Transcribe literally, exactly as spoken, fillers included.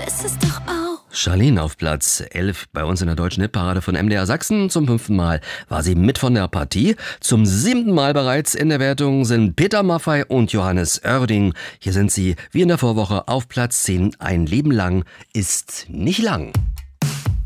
ist es doch auch. Charlene auf Platz elf bei uns in der deutschen Hitparade von M D R Sachsen. Zum fünften Mal war sie mit von der Partie. Zum siebten Mal bereits in der Wertung sind Peter Maffay und Johannes Oerding. Hier sind sie, wie in der Vorwoche, auf Platz zehn. Ein Leben lang ist nicht lang.